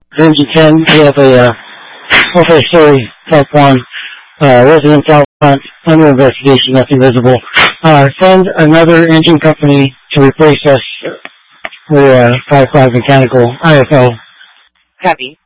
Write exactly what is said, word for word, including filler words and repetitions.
Engine ten, we have a uh, multi-story type one uh, residence out front under investigation, nothing visible. Uh, send another engine company to replace us. We're uh, five five Mechanical, I F L. Copy.